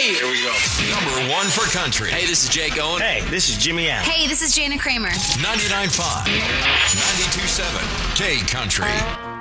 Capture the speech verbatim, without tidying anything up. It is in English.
Hey! Here we go. Number one for country. Hey, this is Jake Owen. Hey, this is Jimmy Allen. Hey, this is Jana Kramer. ninety-nine point five, ninety-two point seven, K Country.